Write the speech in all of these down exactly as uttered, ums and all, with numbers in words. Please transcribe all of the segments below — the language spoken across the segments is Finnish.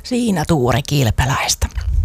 Siinä Tuure Kilpeläistä.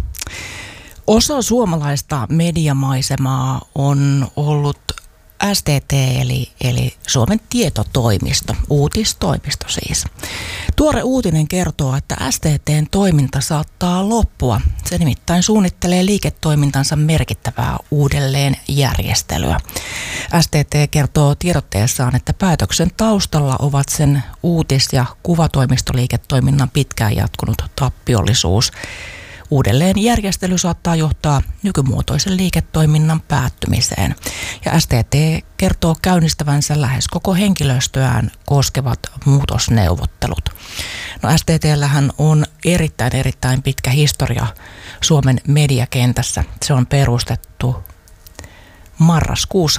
Osa suomalaista mediamaisemaa on ollut S T T eli, eli Suomen tietotoimisto, uutistoimisto siis. Tuore uutinen kertoo, että S T T:n toiminta saattaa loppua. Se nimittäin suunnittelee liiketoimintansa merkittävää uudelleenjärjestelyä. S T T kertoo tiedotteessaan, että päätöksen taustalla ovat sen uutis- ja kuvatoimistoliiketoiminnan pitkään jatkunut tappiollisuus. Uudelleenjärjestely saattaa johtaa nykymuotoisen liiketoiminnan päättymiseen. Ja S T T kertoo käynnistävänsä lähes koko henkilöstöään koskevat muutosneuvottelut. No S T T:llähän on erittäin erittäin pitkä historia Suomen mediakentässä. Se on perustettu marraskuussa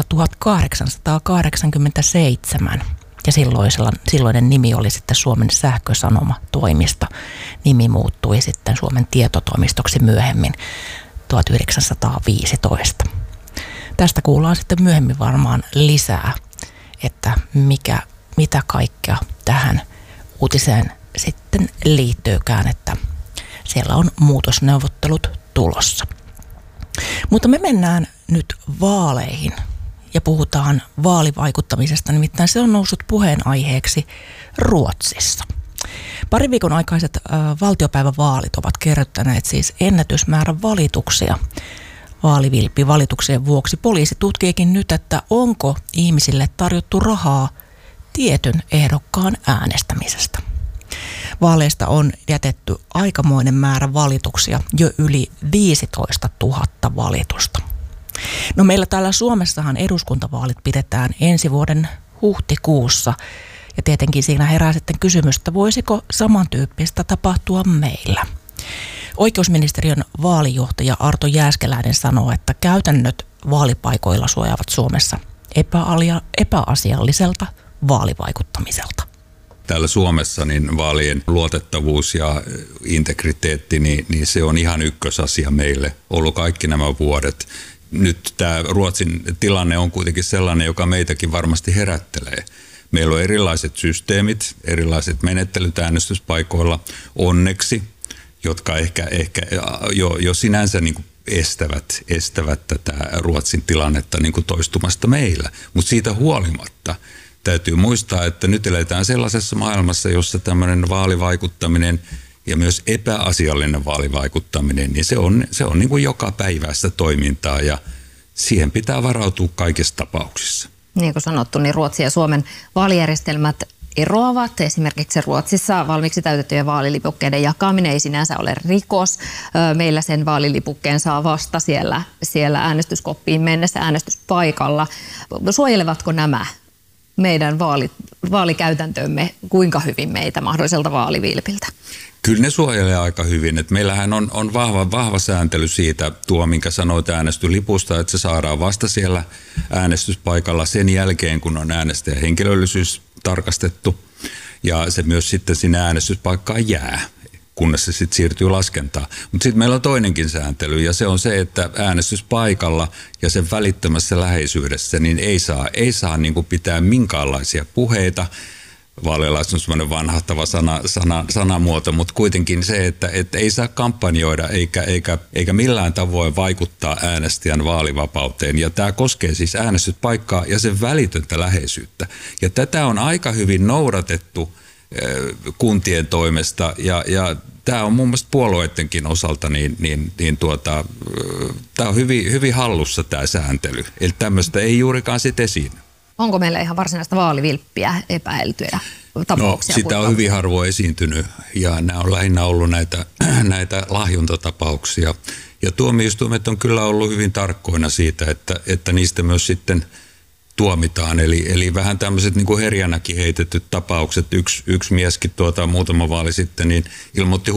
tuhatkahdeksansataakahdeksankymmentäseitsemän. Ja silloinen nimi oli sitten Suomen sähkösanoma-toimisto. Nimi muuttui sitten Suomen tietotoimistoksi myöhemmin tuhatyhdeksänsataaviisitoista. Tästä kuullaan sitten myöhemmin varmaan lisää, että mikä, mitä kaikkea tähän uutiseen sitten liittyykään, että siellä on muutosneuvottelut tulossa. Mutta me mennään nyt vaaleihin. Ja puhutaan vaalivaikuttamisesta, nimittäin se on noussut puheenaiheeksi Ruotsissa. Parin viikon aikaiset äh, valtiopäivävaalit ovat kerryttäneet siis ennätysmäärän valituksia vaalivilppivalituksen vuoksi. Poliisi tutkiikin nyt, että onko ihmisille tarjottu rahaa tietyn ehdokkaan äänestämisestä. Vaaleista on jätetty aikamoinen määrä valituksia, jo yli viisitoista tuhatta valitusta. No meillä täällä Suomessahan eduskuntavaalit pidetään ensi vuoden huhtikuussa ja tietenkin siinä herää sitten kysymys, että voisiko samantyyppistä tapahtua meillä. Oikeusministeriön vaalijohtaja Arto Jääskeläinen sanoo, että käytännöt vaalipaikoilla suojaavat Suomessa epäalia, epäasialliselta vaalivaikuttamiselta. Täällä Suomessa niin vaalien luotettavuus ja integriteetti, niin, niin se on ihan ykkösasia meille ollut kaikki nämä vuodet. Nyt tämä Ruotsin tilanne on kuitenkin sellainen, joka meitäkin varmasti herättelee. Meillä on erilaiset systeemit, erilaiset menettelyt äänestyspaikoilla onneksi, jotka ehkä, ehkä jo, jo sinänsä niin kuin estävät, estävät tätä Ruotsin tilannetta niin kuin toistumasta meillä. Mutta siitä huolimatta täytyy muistaa, että nyt eletään sellaisessa maailmassa, jossa tämmöinen vaalivaikuttaminen ja myös epäasiallinen vaalivaikuttaminen, niin se on, se on niin kuin joka päiväistä toimintaa ja siihen pitää varautua kaikissa tapauksissa. Niin kuin sanottu, niin Ruotsin ja Suomen vaalijärjestelmät eroavat. Esimerkiksi Ruotsissa valmiiksi täytettyjen vaalilipukkeiden jakaminen ei sinänsä ole rikos. Meillä sen vaalilipukkeen saa vasta siellä, siellä äänestyskoppiin mennessä äänestyspaikalla. Suojelevatko nämä meidän vaali, vaalikäytäntömme kuinka hyvin meitä mahdolliselta vaalivilpiltä? Kyllä ne suojelee aika hyvin. Et meillähän on, on vahva, vahva sääntely siitä, tuo minkä sanoit äänestyslipusta, että se saadaan vasta siellä äänestyspaikalla sen jälkeen, kun on äänestäjän henkilöllisyys tarkastettu. Ja se myös sitten sinne äänestyspaikkaan jää, kunnes se sitten siirtyy laskentaan. Mutta sitten meillä on toinenkin sääntely ja se on se, että äänestyspaikalla ja sen välittömässä läheisyydessä niin ei saa, ei saa niin kuin pitää minkäänlaisia puheita. Vaalilaissa on semmoinen vanhahtava sana, sana, sanamuoto, mutta kuitenkin se, että, että ei saa kampanjoida eikä, eikä, eikä millään tavoin vaikuttaa äänestäjän vaalivapauteen. Ja tämä koskee siis äänestyspaikkaa ja sen välitöntä läheisyyttä. Ja tätä on aika hyvin noudatettu kuntien toimesta ja, ja tämä on mun mielestä puolueidenkin osalta, niin, niin, niin tuota, tämä on hyvin, hyvin hallussa tämä sääntely. Eli tämmöistä ei juurikaan sit esiin. Onko meillä ihan varsinaista vaalivilppiä epäiltyjä tapauksia? No, sitä on hyvin harvoin esiintynyt ja nämä on lähinnä ollut näitä, näitä lahjontatapauksia. Ja tuomioistuimet on kyllä ollut hyvin tarkkoina siitä, että, että niistä myös sitten tuomitaan. Eli, eli vähän tämmöiset niin kuin herjänäkin heitetyt tapaukset. Yksi, yksi mieskin tuota, muutama vaali sitten niin ilmoitti